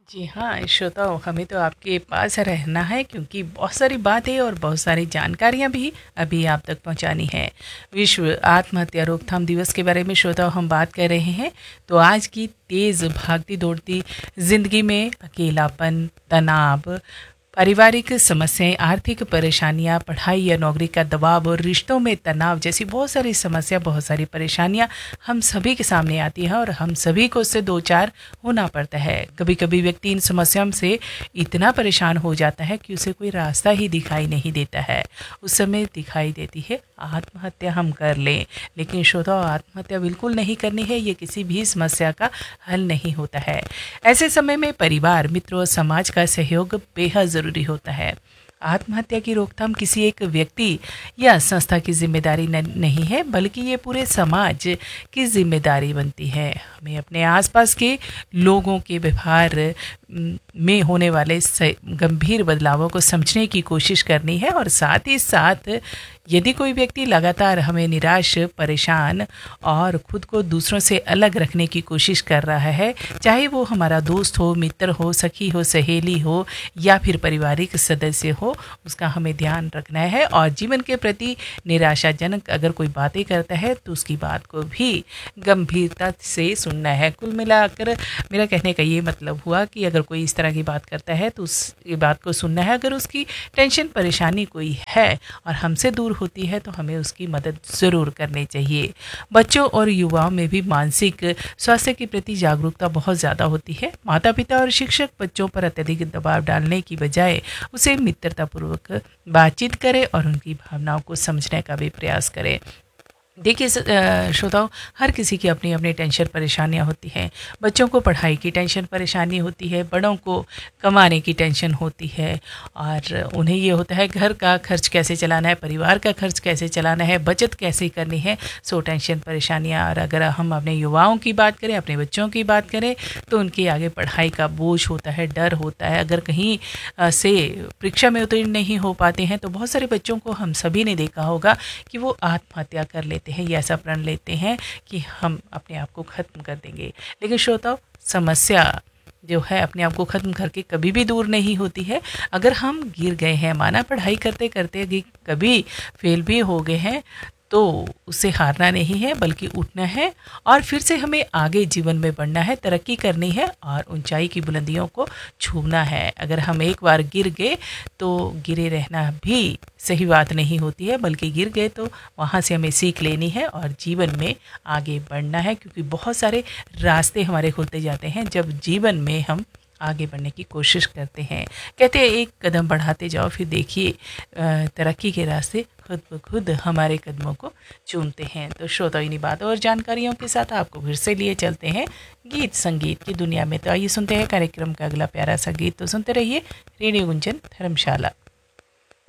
जी हाँ, श्रोताओ हमें तो आपके पास रहना है क्योंकि बहुत सारी बातें और बहुत सारी जानकारियाँ भी अभी आप तक पहुँचानी है। विश्व आत्महत्या रोकथाम दिवस के बारे में श्रोताओ हम बात कर रहे हैं। तो आज की तेज़ भागती दौड़ती ज़िंदगी में अकेलापन, तनाव, पारिवारिक समस्याएं, आर्थिक परेशानियां, पढ़ाई या नौकरी का दबाव और रिश्तों में तनाव जैसी बहुत सारी समस्या, बहुत सारी परेशानियां हम सभी के सामने आती हैं और हम सभी को उससे दो चार होना पड़ता है। कभी कभी व्यक्ति इन समस्याओं से इतना परेशान हो जाता है कि उसे कोई रास्ता ही दिखाई नहीं देता है। उस समय दिखाई देती है आत्महत्या हम कर लें, लेकिन श्रोता आत्महत्या बिल्कुल नहीं करनी है, ये किसी भी समस्या का हल नहीं होता है। ऐसे समय में परिवार, मित्रों और समाज का सहयोग बेहद ज़रूरी होता है। आत्महत्या की रोकथाम किसी एक व्यक्ति या संस्था की जिम्मेदारी नहीं है, बल्कि ये पूरे समाज की जिम्मेदारी बनती है। हमें अपने आसपास के लोगों के व्यवहार में होने वाले गंभीर बदलावों को समझने की कोशिश करनी है और साथ ही साथ यदि कोई व्यक्ति लगातार हमें निराश, परेशान और खुद को दूसरों से अलग रखने की कोशिश कर रहा है, चाहे वो हमारा दोस्त हो, मित्र हो, सखी हो, सहेली हो या फिर पारिवारिक सदस्य हो, उसका हमें ध्यान रखना है। और जीवन के प्रति निराशाजनक अगर कोई बातें करता है तो उसकी बात को भी गंभीरता से सुनना है। कुल मिलाकर मेरा कहने का ये मतलब हुआ कि अगर कोई इस तरह की बात करता है तो उस बात को सुनना है। अगर उसकी टेंशन परेशानी कोई है और हमसे दूर होती है तो हमें उसकी मदद ज़रूर करनी चाहिए। बच्चों और युवाओं में भी मानसिक स्वास्थ्य के प्रति जागरूकता बहुत ज़्यादा होती है। माता पिता और शिक्षक बच्चों पर अत्यधिक दबाव डालने की बजाय उसे मित्रतापूर्वक बातचीत करें और उनकी भावनाओं को समझने का भी प्रयास करें। देखिए श्रोताओ, हर किसी की अपनी अपनी टेंशन परेशानियां होती हैं। बच्चों को पढ़ाई की टेंशन परेशानी होती है, बड़ों को कमाने की टेंशन होती है और उन्हें ये होता है घर का खर्च कैसे चलाना है, परिवार का खर्च कैसे चलाना है, बचत कैसे करनी है। सो टेंशन परेशानियां। और अगर हम अपने युवाओं की बात करें, अपने बच्चों की बात करें तो उनके आगे पढ़ाई का बोझ होता है, डर होता है। अगर कहीं से परीक्षा में उत्तीर्ण नहीं हो पाते हैं तो बहुत सारे बच्चों को हम सभी ने देखा होगा कि वो आत्महत्या कर लेते हैं या ऐसा प्रण लेते हैं कि हम अपने आप को ख़त्म कर देंगे। लेकिन श्रोताओ, समस्या जो है अपने आप को ख़त्म करके कभी भी दूर नहीं होती है। अगर हम गिर गए हैं, माना पढ़ाई करते करते कभी फेल भी हो गए हैं, तो उससे हारना नहीं है बल्कि उठना है और फिर से हमें आगे जीवन में बढ़ना है, तरक्की करनी है और ऊंचाई की बुलंदियों को छूना है। अगर हम एक बार गिर गए तो गिरे रहना भी सही बात नहीं होती है, बल्कि गिर गए तो वहाँ से हमें सीख लेनी है और जीवन में आगे बढ़ना है, क्योंकि बहुत सारे रास्ते हमारे खुलते जाते हैं जब जीवन में हम आगे बढ़ने की कोशिश करते हैं। कहते हैं एक कदम बढ़ाते जाओ, फिर देखिए तरक्की के रास्ते खुद ब खुद हमारे कदमों को चूमते हैं। तो श्रोता इन्हीं बातों और जानकारियों के साथ आपको फिर से लिए चलते हैं गीत संगीत की दुनिया में। तो आइए सुनते हैं कार्यक्रम का अगला प्यारा सा गीत। तो सुनते रहिए रेडियो गुंजन धर्मशाला।